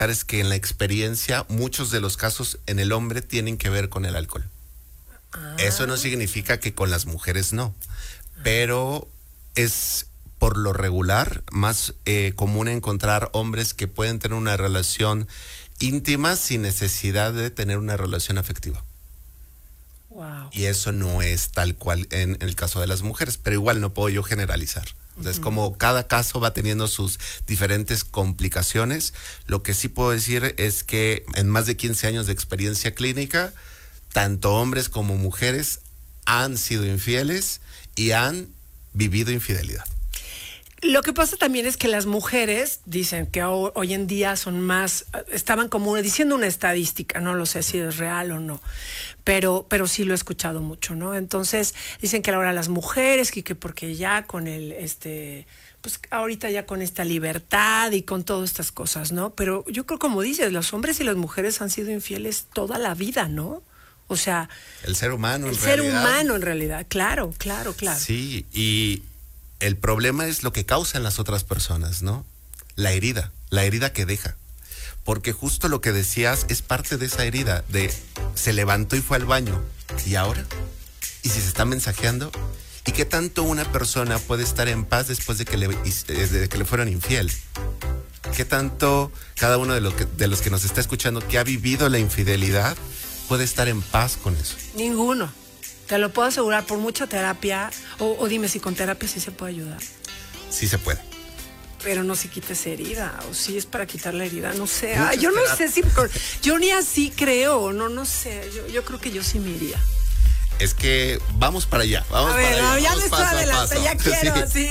es que en la experiencia muchos de los casos en el hombre tienen que ver con el alcohol. Eso no significa que con las mujeres no, pero es por lo regular más común encontrar hombres que pueden tener una relación íntima sin necesidad de tener una relación afectiva. Wow. Y eso no es tal cual en el caso de las mujeres, pero igual no puedo yo generalizar. Entonces, como cada caso va teniendo sus diferentes complicaciones, lo que sí puedo decir es que en más de 15 años de experiencia clínica, tanto hombres como mujeres han sido infieles y han vivido infidelidad. Lo que pasa también es que las mujeres dicen que hoy en día son más, estaban como diciendo una estadística, no lo sé si es real o no, pero sí lo he escuchado mucho, ¿no? Entonces dicen que ahora las mujeres, que porque ya con pues ahorita ya con esta libertad y con todas estas cosas, ¿no? Pero yo creo, como dices, los hombres y las mujeres han sido infieles toda la vida, ¿no? O sea, el ser humano en realidad. El ser humano en realidad, claro. Sí, y el problema es lo que causan las otras personas, ¿no? La herida que deja. Porque justo lo que decías es parte de esa herida, de se levantó y fue al baño. ¿Y ahora? ¿Y si se está mensajeando? ¿Y qué tanto una persona puede estar en paz después de que le fueran infiel? ¿Qué tanto cada uno de los que nos está escuchando que ha vivido la infidelidad puede estar en paz con eso? Ninguno. Te lo puedo asegurar, por mucha terapia, o dime si con terapia sí se puede ayudar. Sí se puede. Pero no se quita esa herida, o sí es para quitar la herida, no sé. Yo no sé si, yo ni así creo, no sé, yo creo que yo sí me iría. Es que vamos para allá, ya me estoy adelante, ya quiero, sí.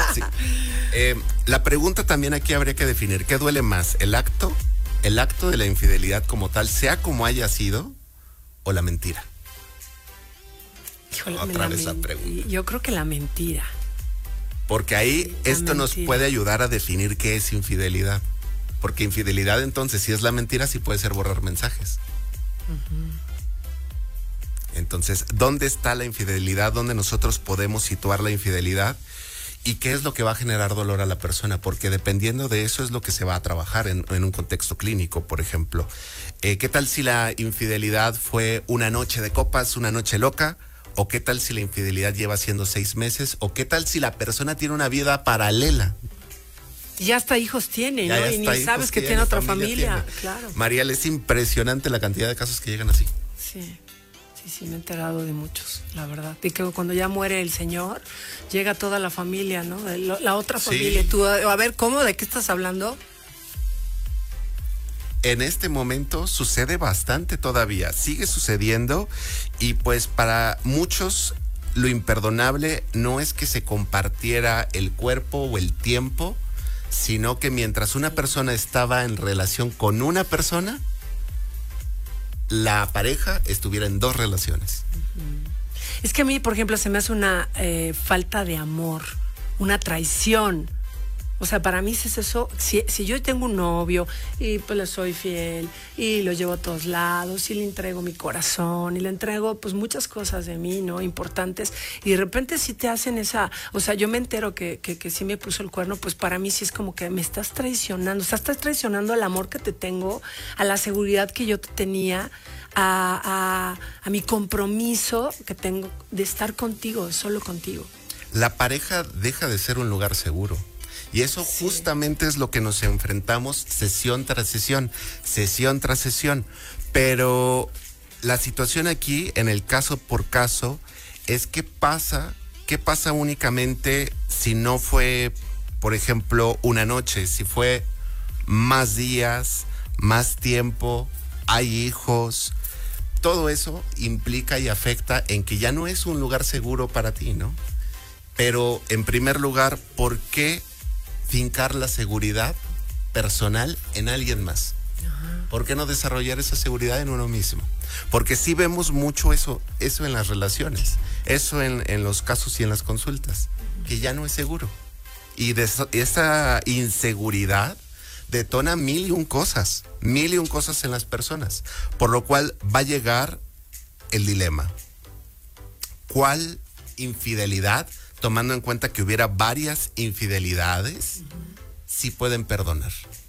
La pregunta también aquí habría que definir, ¿qué duele más? ¿El acto de la infidelidad como tal, sea como haya sido, o la mentira? Híjole, otra vez la pregunta. Yo creo que la mentira. Porque ahí esto nos puede ayudar a definir qué es infidelidad. Porque infidelidad, entonces, si es la mentira, sí puede ser borrar mensajes. Entonces, ¿dónde está la infidelidad? ¿Dónde nosotros podemos situar la infidelidad? ¿Y qué es lo que va a generar dolor a la persona? Porque dependiendo de eso es lo que se va a trabajar en un contexto clínico, por ejemplo. ¿Qué tal si la infidelidad fue una noche de copas, una noche loca? ¿O qué tal si la infidelidad lleva siendo 6 meses? ¿O qué tal si la persona tiene una vida paralela? Ya hasta hijos tiene, ¿no? Y ni sabes que tiene otra familia. Claro. Mariel, es impresionante la cantidad de casos que llegan así. Sí, me he enterado de muchos, la verdad. Y que cuando ya muere el señor, llega toda la familia, ¿no? La otra familia. Tú, a ver, ¿cómo? ¿De qué estás hablando? En este momento sucede bastante todavía, sigue sucediendo, y pues para muchos lo imperdonable no es que se compartiera el cuerpo o el tiempo, sino que mientras una persona estaba en relación con una persona, la pareja estuviera en 2 relaciones. Es que a mí, por ejemplo, se me hace una falta de amor, una traición. O sea, para mí es eso, si yo tengo un novio y pues le soy fiel y lo llevo a todos lados y le entrego mi corazón y le entrego pues muchas cosas de mí, ¿no? Importantes, y de repente si te hacen esa, o sea, yo me entero que sí me puso el cuerno, pues para mí sí es como que me estás traicionando, o sea, estás traicionando al amor que te tengo, a la seguridad que yo te tenía, a mi compromiso que tengo de estar contigo, solo contigo. La pareja deja de ser un lugar seguro. Y eso justamente es lo que nos enfrentamos sesión tras sesión. Pero la situación aquí, en el caso por caso, es qué pasa únicamente si no fue, por ejemplo, una noche, si fue más días, más tiempo, hay hijos. Todo eso implica y afecta en que ya no es un lugar seguro para ti, ¿no? Pero en primer lugar, ¿por qué fincar la seguridad personal en alguien más? ¿Por qué no desarrollar esa seguridad en uno mismo? Porque sí vemos mucho eso en las relaciones, eso en los casos y en las consultas, que ya no es seguro. Y esa inseguridad detona 1001 cosas en las personas, por lo cual va a llegar el dilema. ¿Cuál infidelidad, tomando en cuenta que hubiera varias infidelidades, sí pueden perdonar?